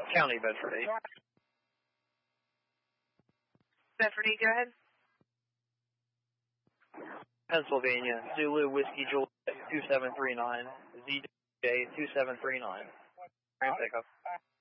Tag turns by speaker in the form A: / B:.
A: County Bedford 8.
B: Bedford 8, go ahead.
A: Pennsylvania, Zulu Whiskey Juliet 2739, ZJ 2739. Pickup.